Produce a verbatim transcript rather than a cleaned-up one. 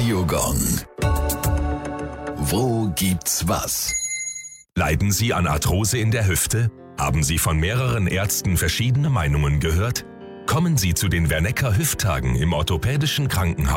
Radio Gong. Wo gibt's was? Leiden Sie an Arthrose in der Hüfte? Haben Sie von mehreren Ärzten verschiedene Meinungen gehört? Kommen Sie zu den Wernecker Hüfttagen im orthopädischen Krankenhaus.